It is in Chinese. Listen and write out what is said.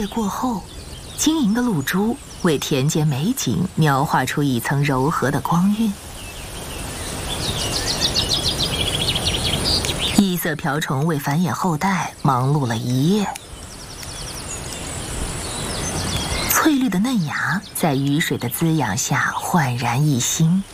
月过后，晶莹的露珠为田间美景描画出一层柔和的光晕。异色瓢虫为繁衍后代忙碌了一夜，翠绿的嫩芽在雨水的滋养下焕然一新。